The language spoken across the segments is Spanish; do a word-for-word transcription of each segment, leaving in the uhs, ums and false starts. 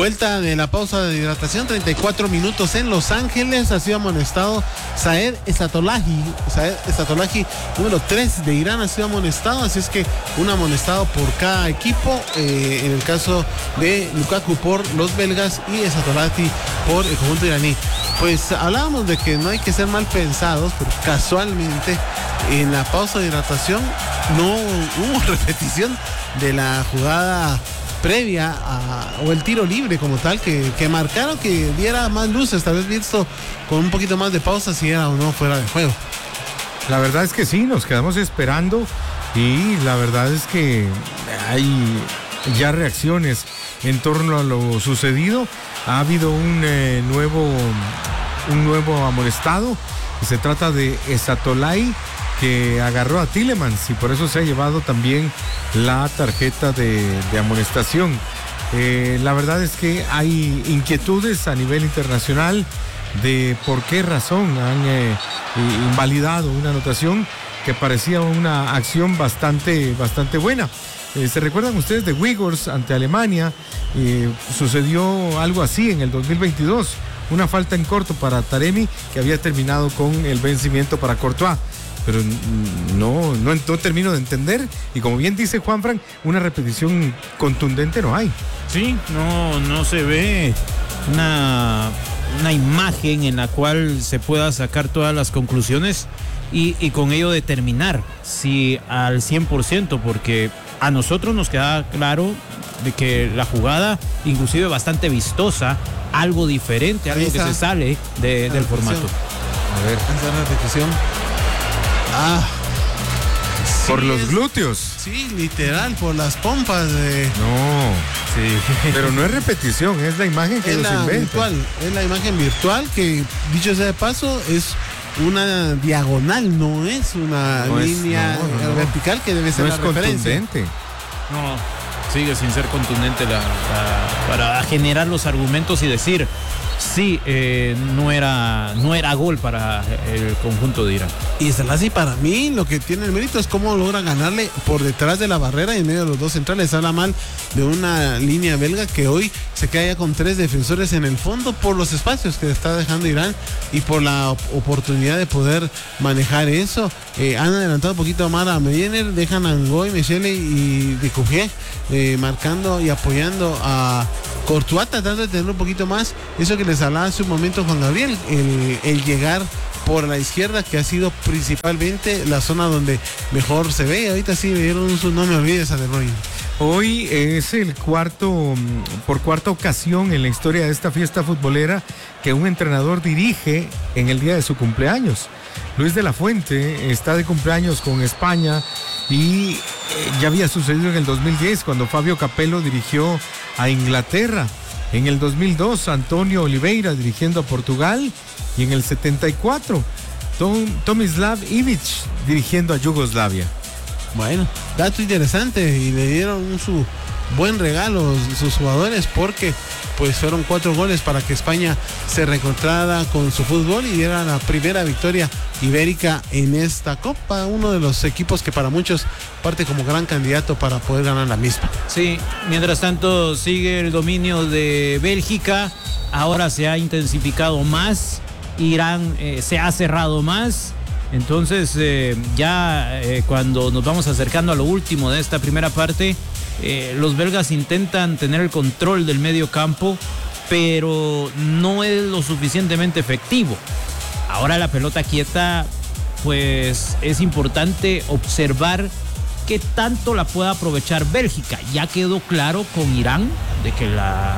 Vuelta de la pausa de hidratación, treinta y cuatro minutos en Los Ángeles. Ha sido amonestado Saed Esatolahi. Saed Esatolahi, número tres de Irán, ha sido amonestado. Así es que un amonestado por cada equipo. Eh, en el caso de Lukaku por los belgas y Esatolahi por el conjunto iraní. Pues hablábamos de que no hay que ser mal pensados, pero casualmente en la pausa de hidratación no hubo repetición de la jugada previa a, o el tiro libre como tal, que, que marcaron que diera más luces, tal vez visto con un poquito más de pausa si era o no fuera de juego. La verdad es que sí, nos quedamos esperando y la verdad es que hay ya reacciones en torno a lo sucedido. Ha habido un eh, nuevo un nuevo amonestado. Se trata de Esatolahi, que agarró a Tielemans y por eso se ha llevado también la tarjeta de, de amonestación. Eh, la verdad es que hay inquietudes a nivel internacional de por qué razón han eh, invalidado una anotación que parecía una acción bastante, bastante buena. Eh, ¿Se recuerdan ustedes de Uyghurs ante Alemania? Eh, sucedió algo así en el dos mil veintidós. Una falta en corto para Taremi que había terminado con el vencimiento para Courtois. Pero no, no, no termino de entender. Y como bien dice Juanfran, una repetición contundente no hay. Sí, no, no se ve una, una imagen en la cual se pueda sacar todas las conclusiones y, y con ello determinar si al cien por ciento, porque a nosotros nos queda claro de que la jugada, inclusive bastante vistosa, algo diferente, algo Esa, que se sale de, del formato. A ver, esa repetición. Ah, por sí los es, glúteos. Sí, literal, por las pompas de. No, sí. Pero no es repetición, es la imagen que es los la inventan. virtual, es la imagen virtual que, dicho sea de paso, es una diagonal, no es una no línea es, no, no, vertical que debe ser no la es referencia. contundente. No, sigue sin ser contundente la, la, para generar los argumentos y decir sí, eh, no era no era gol para el conjunto de Irán. Y Esatolahi, para mí lo que tiene el mérito es cómo logra ganarle por detrás de la barrera y en medio de los dos centrales. Habla mal de una línea belga que hoy se queda ya con tres defensores en el fondo por los espacios que está dejando Irán y por la oportunidad de poder manejar eso. Eh, han adelantado un poquito más a Mediner, dejan a Ngoy, Michele y de Cuvier eh, marcando y apoyando a Courtois, tratando de tener un poquito más eso que les hablaba hace un momento Juan Gabriel, el, el llegar por la izquierda, que ha sido principalmente la zona donde mejor se ve. Ahorita sí me dieron su no me olvides a De Bruyne. Hoy es el cuarto, por cuarta ocasión en la historia de esta fiesta futbolera que un entrenador dirige en el día de su cumpleaños. Luis de la Fuente está de cumpleaños con España y ya había sucedido en el dos mil diez cuando Fabio Capello dirigió a Inglaterra. En el dos mil dos, Antonio Oliveira dirigiendo a Portugal. Y en el setenta y cuatro, Tom, Tomislav Ivic dirigiendo a Yugoslavia. Bueno, dato interesante, y le dieron su buen regalo sus jugadores porque pues fueron cuatro goles para que España se reencontrara con su fútbol y diera la primera victoria ibérica en esta Copa, uno de los equipos que para muchos parte como gran candidato para poder ganar la misma. Sí, mientras tanto sigue el dominio de Bélgica, ahora se ha intensificado más, Irán eh, se ha cerrado más. Entonces eh, ya eh, cuando nos vamos acercando a lo último de esta primera parte, eh, los belgas intentan tener el control del medio campo, pero no es lo suficientemente efectivo. Ahora la pelota quieta, pues es importante observar qué tanto la pueda aprovechar Bélgica. Ya quedó claro con Irán de que la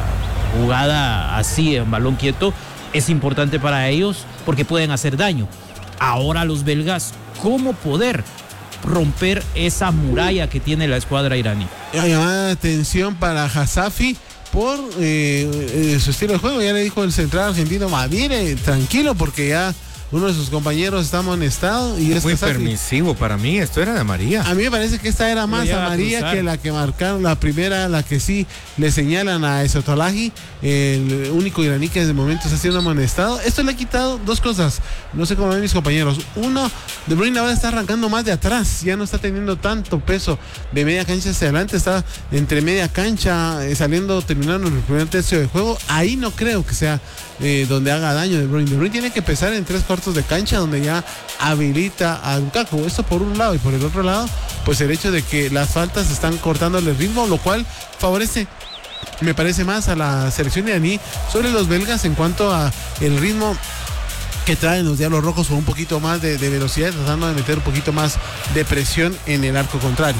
jugada así en balón quieto es importante para ellos porque pueden hacer daño. Ahora los belgas, ¿cómo poder romper esa muralla que tiene la escuadra iraní? Llamada de atención para Hasafi por eh, eh, su estilo de juego. Ya le dijo el central argentino, mire, tranquilo, porque ya uno de sus compañeros está amonestado. Y muy es permisivo para mí, esto era de amarilla. A mí me parece que esta era más amarilla que la que marcaron, la primera, la que sí le señalan a Esatolahi, el único iraní que de momento está siendo amonestado. Esto le ha quitado dos cosas, no sé cómo ven mis compañeros. Uno, De Bruyne ahora está arrancando más de atrás, ya no está teniendo tanto peso de media cancha hacia adelante, está entre media cancha, eh, saliendo, terminando el primer tercio de juego. Ahí no creo que sea eh, donde haga daño De Bruyne. De Bruyne tiene que pesar en tres cuartos de cancha, donde ya habilita a Lukaku. Esto por un lado, y por el otro lado, pues el hecho de que las faltas están cortándole el ritmo, lo cual favorece, me parece, más a la selección iraní sobre los belgas en cuanto a el ritmo que traen los Diablos Rojos, con un poquito más de, de velocidad, tratando de meter un poquito más de presión en el arco contrario.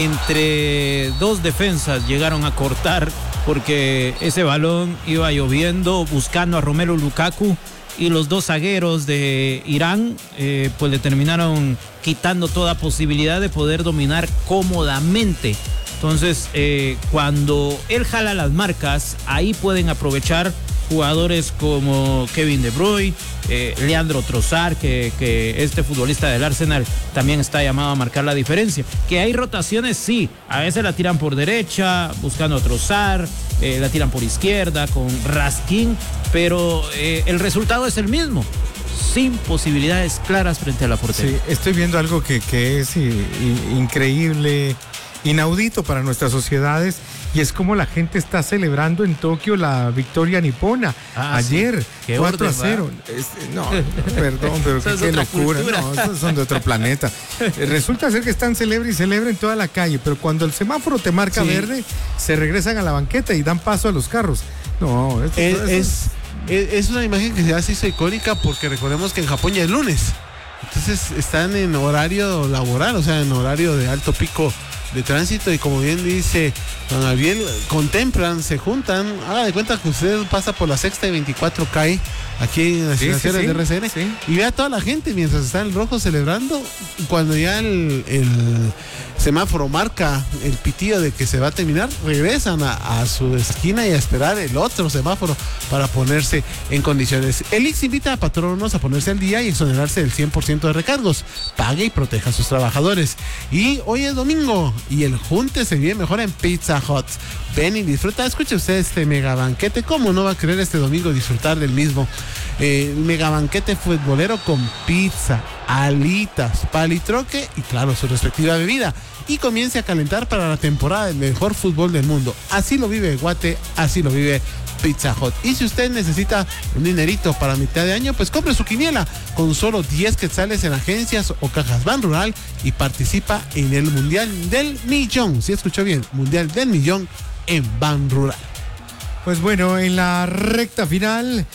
Entre dos defensas llegaron a cortar, porque ese balón iba lloviendo buscando a Romelu Lukaku, y los dos zagueros de Irán eh, pues le terminaron quitando toda posibilidad de poder dominar cómodamente. Entonces eh, cuando él jala las marcas, ahí pueden aprovechar jugadores como Kevin De Bruyne, eh, Leandro Trossard, que, que este futbolista del Arsenal también está llamado a marcar la diferencia. Que hay rotaciones, sí, a veces la tiran por derecha buscando a Trossard, eh, la tiran por izquierda con Raskin, pero eh, el resultado es el mismo, sin posibilidades claras frente a la portería. Sí, estoy viendo algo que, que es i, i, increíble, inaudito para nuestras sociedades, y es como la gente está celebrando en Tokio la victoria nipona. Ah, ayer, sí. cuatro a cero. Es, no, perdón, pero qué, qué locura. No, esos son de otro planeta. Resulta ser que están celebre y celebra en toda la calle, pero cuando el semáforo te marca sí. verde, se regresan a la banqueta y dan paso a los carros. No, esto, es, esto es, es, es una imagen que ya se hizo icónica, porque recordemos que en Japón ya es lunes. Entonces están en horario laboral, o sea, en horario de alto pico de tránsito, y como bien dice don Gabriel, contemplan, se juntan. Haga de cuenta que usted pasa por la sexta y veinticuatro calle aquí en las sí, instalaciones sí, de R C N, sí. y ve a toda la gente mientras está el rojo celebrando. Cuando ya el, el semáforo marca el pitido de que se va a terminar, regresan a, a su esquina y a esperar el otro semáforo para ponerse en condiciones. El I X invita a patronos a ponerse al día y exonerarse del cien por ciento de recargos. Pague y proteja a sus trabajadores. Y hoy es domingo y el junte se vive mejor en Pizza Hut. Ven y disfruta. Escuche usted este mega banquete. ¿Cómo no va a querer este domingo disfrutar del mismo? Eh, mega banquete futbolero con pizza, alitas, palitroque y claro, su respectiva bebida. Y comience a calentar para la temporada del mejor fútbol del mundo. Así lo vive Guate, así lo vive Pizza Hut. Y si usted necesita un dinerito para mitad de año, pues compre su quiniela con solo diez quetzales en agencias o cajas Ban Rural y participa en el Mundial del Millón. Si escuchó bien, Mundial del Millón en Ban Rural. Pues bueno, en la recta final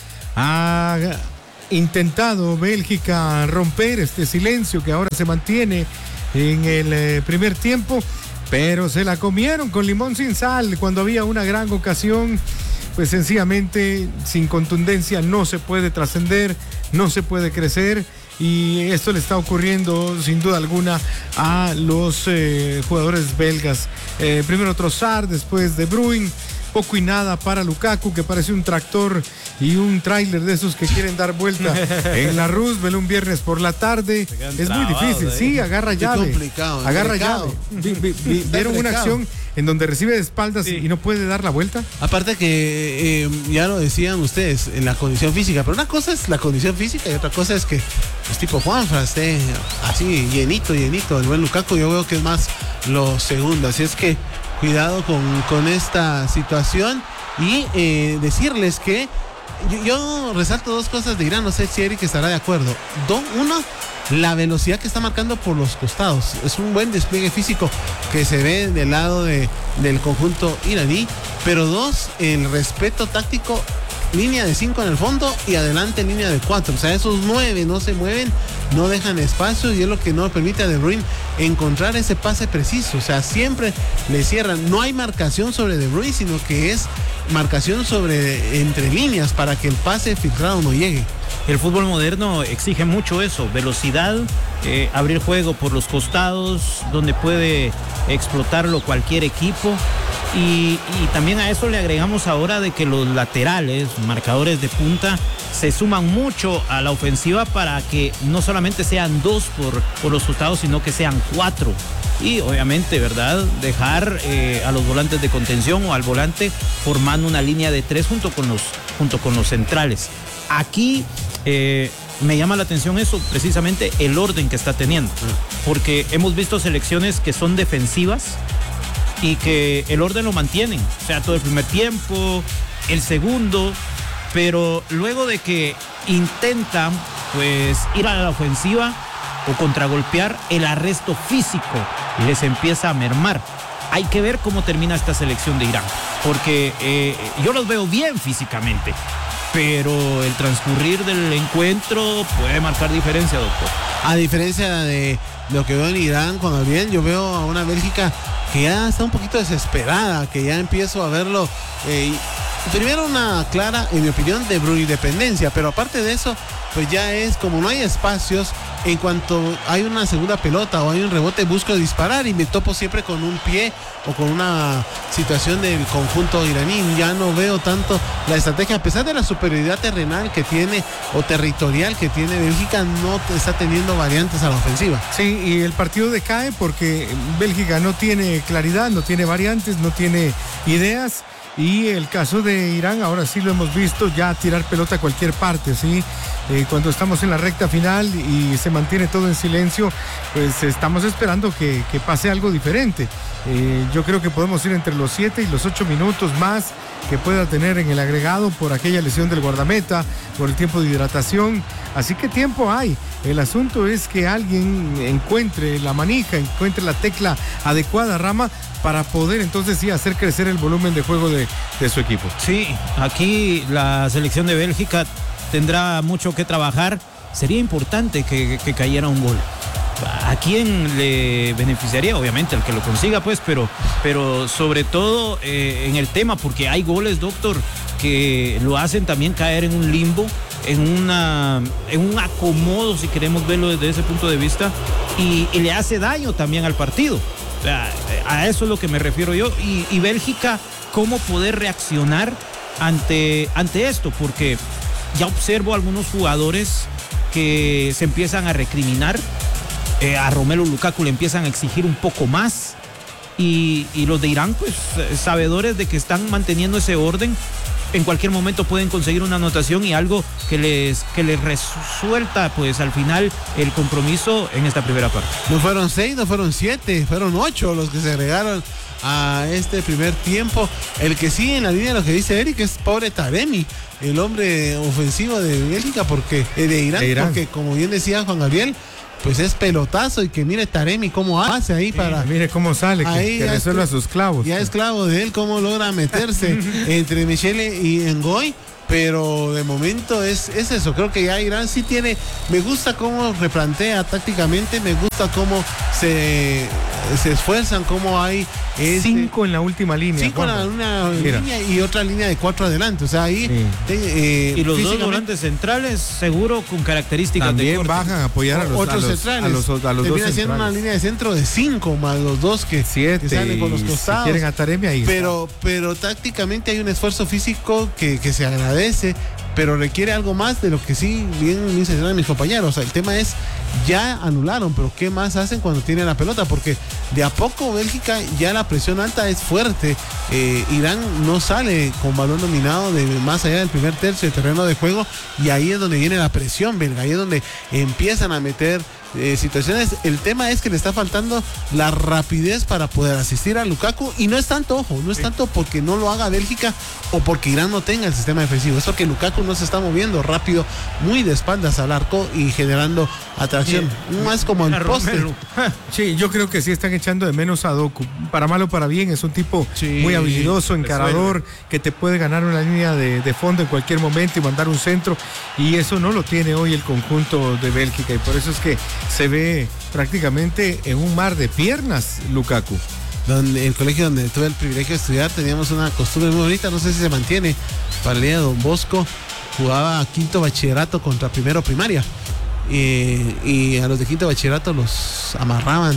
ha intentado Bélgica romper este silencio que ahora se mantiene en el eh, primer tiempo, pero se la comieron con limón sin sal cuando había una gran ocasión. Pues sencillamente sin contundencia no se puede trascender, no se puede crecer, y esto le está ocurriendo sin duda alguna a los eh, jugadores belgas. Eh, primero Trossard, después De Bruyne, poco y nada para Lukaku, que parece un tractor y un tráiler de esos que quieren dar vuelta en la Roosevelt un viernes por la tarde. Es muy difícil, sí, agarra llave. Complicado, agarra complicado. llave. Vi, vi, vi, ¿Vieron una acción en donde recibe de espaldas sí. y no puede dar la vuelta? Aparte que eh, ya lo decían ustedes, en la condición física, pero una cosa es la condición física y otra cosa es que pues, tipo Juanfra esté así llenito, llenito. El buen Lukaku yo veo que es más lo segundo, así es que cuidado con, con esta situación. Y eh, decirles que yo, yo resalto dos cosas de Irán, no sé si Eric estará de acuerdo. Do, uno, la velocidad que está marcando por los costados. Es un buen despliegue físico que se ve del lado de, del conjunto iraní. Pero dos, el respeto táctico, línea de cinco en el fondo y adelante línea de cuatro. O sea, esos nueve no se mueven, no dejan espacio, y es lo que no permite a De Bruyne encontrar ese pase preciso. O sea, siempre le cierran. No hay marcación sobre De Bruyne, sino que es marcación sobre entre líneas para que el pase filtrado no llegue. El fútbol moderno exige mucho eso, velocidad, eh, abrir juego por los costados, donde puede explotarlo cualquier equipo. Y, y también a eso le agregamos ahora de que los laterales, marcadores de punta, se suman mucho a la ofensiva para que no solamente sean dos por, por los costados, sino que sean cuatro. Y obviamente, ¿verdad? Dejar eh, a los volantes de contención o al volante formando una línea de tres junto con los, junto con los centrales. Aquí eh, me llama la atención eso, precisamente el orden que está teniendo. Porque hemos visto selecciones que son defensivas y que el orden lo mantienen, o sea, todo el primer tiempo, el segundo, pero luego de que intentan pues ir a la ofensiva o contragolpear, el arresto físico les empieza a mermar. Hay que ver cómo termina esta selección de Irán, porque eh, yo los veo bien físicamente, pero el transcurrir del encuentro puede marcar diferencia, doctor. A diferencia de lo que veo en Irán, cuando bien yo veo a una Bélgica que ya está un poquito desesperada, que ya empiezo a verlo. Eh, primero una clara, en mi opinión, de independencia, pero aparte de eso, pues ya es como no hay espacios, en cuanto hay una segunda pelota o hay un rebote, busco disparar y me topo siempre con un pie o con una situación del conjunto iraní. Ya no veo tanto la estrategia, a pesar de la superioridad terrenal que tiene o territorial que tiene Bélgica, no está teniendo variantes a la ofensiva. Sí, y el partido decae porque Bélgica no tiene claridad, no tiene variantes, no tiene ideas. Y el caso de Irán, ahora sí lo hemos visto, ya tirar pelota a cualquier parte, ¿sí? Eh, cuando estamos en la recta final y se mantiene todo en silencio, pues estamos esperando que, que pase algo diferente. Eh, yo creo que podemos ir entre los siete y los ocho minutos más que pueda tener en el agregado por aquella lesión del guardameta, por el tiempo de hidratación. Así que tiempo hay. El asunto es que alguien encuentre la manija, encuentre la tecla adecuada, Rama, para poder entonces sí hacer crecer el volumen de juego de, de su equipo. Sí, aquí la selección de Bélgica tendrá mucho que trabajar. Sería importante que, que cayera un gol. ¿A quién le beneficiaría? Obviamente al que lo consiga, pues, pero, pero sobre todo eh, en el tema, porque hay goles, doctor, que lo hacen también caer en un limbo, en una en un acomodo, si queremos verlo desde ese punto de vista, y, y le hace daño también al partido. O sea, a eso es lo que me refiero yo. Y, y Bélgica, ¿cómo poder reaccionar ante, ante esto? Porque ya observo algunos jugadores que se empiezan a recriminar. Eh, a Romelu Lukaku le empiezan a exigir un poco más. Y, y los de Irán, pues, sabedores de que están manteniendo ese orden, en cualquier momento pueden conseguir una anotación y algo que les, que les resuelta, pues, al final el compromiso en esta primera parte. No fueron seis, no fueron siete, fueron ocho los que se agregaron a este primer tiempo. El que sigue en la línea de lo que dice Eric es pobre Taremi, el hombre ofensivo de Bélgica, porque eh, de, Irán, de Irán, porque como bien decía Juan Gabriel, pues es pelotazo, y que mire Taremi cómo hace ahí para... Sí, mire cómo sale, que, que resuelva sus clavos. Ya es clavo de él, cómo logra meterse entre Michele y Ngoy, pero de momento es, es eso. Creo que ya Irán sí tiene... Me gusta cómo replantea tácticamente, me gusta cómo se, se esfuerzan, cómo hay... Este, cinco en la última línea. Cinco en la una línea y otra línea de cuatro adelante. O sea, ahí... Sí. Te, eh, y los dos volantes centrales, seguro con características también de corte. bajan a apoyar a los, otros a los centrales. A los, a los dos centrales. Siendo una línea de centro de cinco más los dos que, Siete, que salen con los costados. Si quieren a Taremi ahí pero, pero tácticamente hay un esfuerzo físico que, que se agradece, pero requiere algo más de lo que sí bien dicen mis compañeros. O sea, el tema es, ya anularon, pero ¿qué más hacen cuando tienen la pelota? Porque de a poco Bélgica, ya la presión alta es fuerte. Eh, Irán no sale con balón dominado de más allá del primer tercio del terreno de juego, y ahí es donde viene la presión belga, ahí es donde empiezan a meter eh, situaciones. El tema es que le está faltando la rapidez para poder asistir a Lukaku, y no es tanto, ojo, no es tanto porque no lo haga Bélgica o porque Irán no tenga el sistema defensivo, es porque Lukaku no se está moviendo rápido, muy de espaldas al arco y generando atracción, sí, más como el poste. Sí, yo creo que sí están echando de menos a Doku, para mal o para bien, es un tipo sí, muy habilidoso, encarador, que te puede ganar una línea de, de fondo en cualquier momento y mandar un centro, y eso no lo tiene hoy el conjunto de Bélgica, y por eso es que se ve prácticamente en un mar de piernas Lukaku. Donde el colegio donde tuve el privilegio de estudiar, teníamos una costumbre muy bonita, no sé si se mantiene, para el día de Don Bosco jugaba quinto bachillerato contra primero primaria, eh, y a los de quinto bachillerato los amarraban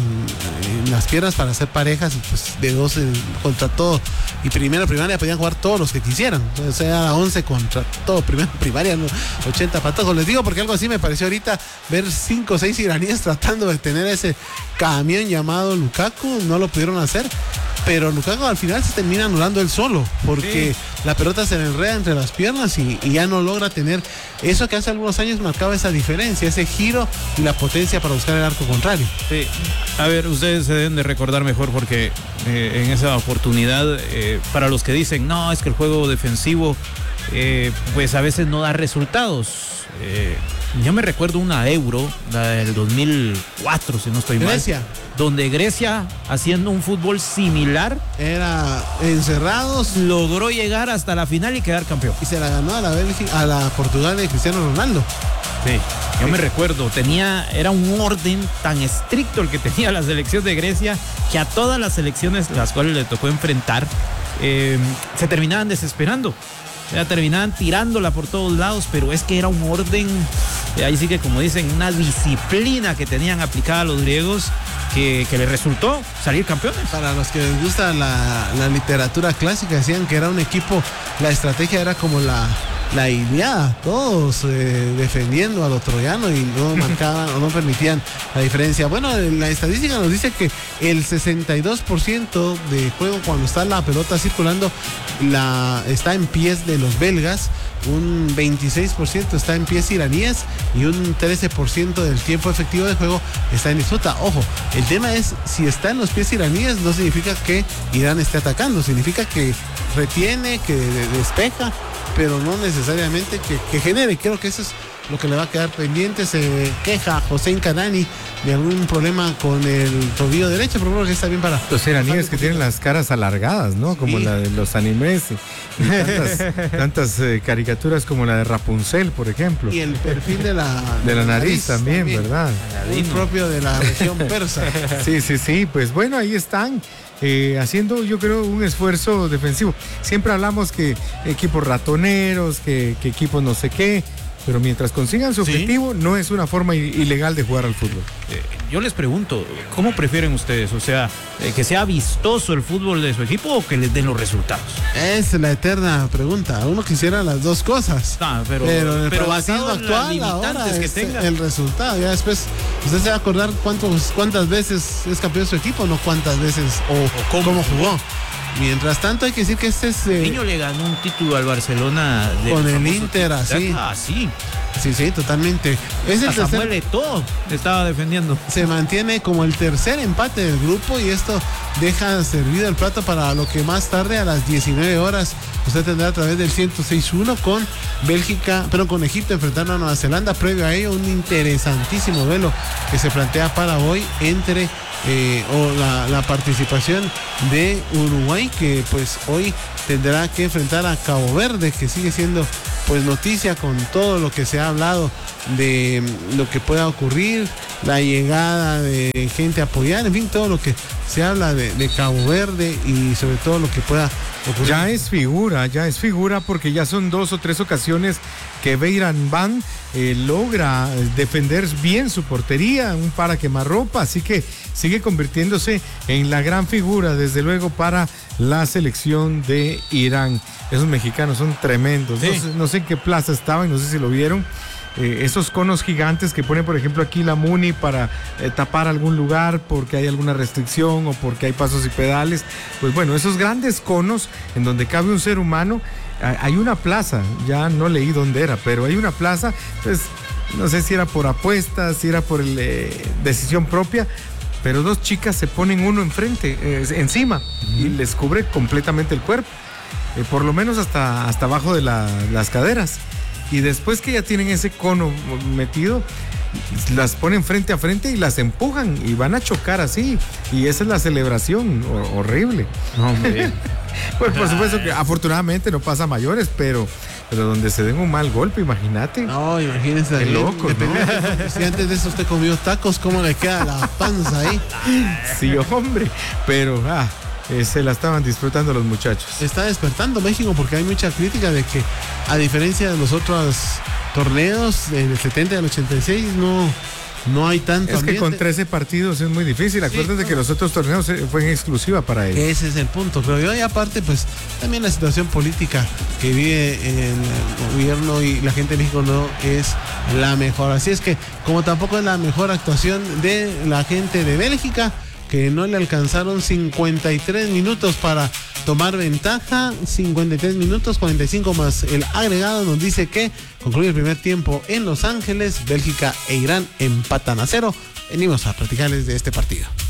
en las piernas para hacer parejas, pues de doce contra todo, y primero primaria podían jugar todos los que quisieran, o sea, once contra todo, primero primaria, ¿no? ochenta patojos, les digo porque algo así me pareció ahorita ver cinco o seis iraníes tratando de tener ese camión llamado Lukaku, no lo pudieron hacer. Pero Lukaku al final se termina anulando él solo, porque sí, la pelota se le enreda entre las piernas y, y ya no logra tener eso que hace algunos años marcaba esa diferencia, ese giro y la potencia para buscar el arco contrario. Sí, a ver, ustedes se deben de recordar mejor porque eh, en esa oportunidad, eh, para los que dicen, no, es que el juego defensivo, eh, pues a veces no da resultados. Eh, yo me recuerdo una Euro, la del dos mil cuatro, si no estoy mal. Grecia. Donde Grecia, haciendo un fútbol similar, era encerrados, logró llegar hasta la final y quedar campeón. Y se la ganó a la Bélgica, a la Portugal de Cristiano Ronaldo. Sí, yo sí. me recuerdo, tenía, era un orden tan estricto el que tenía la selección de Grecia, que a todas las selecciones las cuales le tocó enfrentar, eh, se terminaban desesperando. Ya terminaban tirándola por todos lados, pero es que era un orden, ahí sí que como dicen, una disciplina que tenían aplicada los griegos que, que les resultó salir campeones. Para los que les gusta la, la literatura clásica, decían que era un equipo, la estrategia era como la, la Ilíada, todos eh, defendiendo a los troyanos y no marcaban o no permitían la diferencia. Bueno, la estadística nos dice que el sesenta y dos por ciento de juego cuando está la pelota circulando la, está en pies de los belgas, un veintiséis por ciento está en pies iraníes y un trece por ciento del tiempo efectivo de juego está en disputa. Ojo, el tema es, si está en los pies iraníes no significa que Irán esté atacando, significa que retiene, que despeja, pero no necesariamente que, que genere. Creo que eso es lo que le va a quedar pendiente. Se queja Hossein Kanani de algún problema con el tobillo derecho, pero creo que está bien para... Los iraníes que tienen las caras alargadas, ¿no? Como sí, la de los animes y, y tantas, tantas eh, caricaturas como la de Rapunzel, por ejemplo. Y el perfil de la... De la nariz, nariz también, también, ¿verdad? Un propio de la región persa. Sí, sí, sí, pues bueno, ahí están. Eh, haciendo yo creo un esfuerzo defensivo. Siempre hablamos que equipos ratoneros, que, que equipos no sé qué, pero mientras consigan su objetivo, ¿sí?, no es una forma ilegal de jugar al fútbol. Eh, yo les pregunto, ¿cómo prefieren ustedes? O sea, eh, que sea vistoso el fútbol de su equipo o que les den los resultados. Es la eterna pregunta. Uno quisiera las dos cosas. No, pero pero, pero basado en actual, ahora que es tenga. El resultado. Ya después usted se va a acordar cuántos, cuántas veces es campeón su equipo, no cuántas veces o, o cómo, cómo jugó. Mientras tanto hay que decir que este es... Eh, Niño le ganó un título al Barcelona de con el Inter, así. Ah, sí. Sí, sí, totalmente. Es el Samuel Eto'o estaba defendiendo. Se mantiene como el tercer empate del grupo y esto deja servido el plato para lo que más tarde a las diecinueve horas usted tendrá a través del ciento seis punto uno con Bélgica, pero con Egipto enfrentando a Nueva Zelanda. Previo a ello, un interesantísimo duelo que se plantea para hoy entre eh, o la, la participación de Uruguay, que pues hoy tendrá que enfrentar a Cabo Verde, que sigue siendo pues noticia con todo lo que se ha hablado de lo que pueda ocurrir, la llegada de gente a apoyar, en fin, todo lo que se habla de, de Cabo Verde y sobre todo lo que pueda ocurrir. Ya es figura, ya es figura porque ya son dos o tres ocasiones que Beiran Van eh, logra defender bien su portería, un para quemarropa, así que sigue convirtiéndose en la gran figura, desde luego, para la selección de Irán. Esos mexicanos son tremendos. Sí. No sé, no sé en qué plaza estaban, no sé si lo vieron. Eh, esos conos gigantes que pone, por ejemplo, aquí la Muni para eh, tapar algún lugar porque hay alguna restricción o porque hay pasos y pedales. Pues bueno, esos grandes conos en donde cabe un ser humano, eh, hay una plaza, ya no leí dónde era, pero hay una plaza, pues no sé si era por apuestas, si era por el, eh, decisión propia, pero dos chicas se ponen uno enfrente, eh, encima, uh-huh, y les cubre completamente el cuerpo, eh, por lo menos hasta, hasta abajo de la, las caderas. Y después que ya tienen ese cono metido, las ponen frente a frente y las empujan y van a chocar así. Y esa es la celebración o- horrible. Hombre. Pues por supuesto que afortunadamente no pasa a mayores, pero, pero donde se den un mal golpe, imagínate. No, imagínense. Qué loco, ¿no? Si antes de eso usted comió tacos, ¿cómo le queda la panza ahí? Sí, hombre, pero ah, eh, se la estaban disfrutando los muchachos. Está despertando México porque hay mucha crítica de que, a diferencia de los otros torneos del setenta y del ochenta y seis, no, no hay tanto Es ambiente. que con trece partidos es muy difícil. Acuérdense no. que los otros torneos eh, fue en exclusiva para ellos. Ese es el punto, creo yo. Y aparte, pues, también la situación política que vive el gobierno y la gente de México no es la mejor. Así es que, como tampoco es la mejor actuación de la gente de Bélgica, que no le alcanzaron cincuenta y tres minutos para tomar ventaja, cincuenta y tres minutos, cuarenta y cinco más el agregado, nos dice que concluye el primer tiempo en Los Ángeles. Bélgica e Irán empatan a cero. Venimos a platicarles de este partido.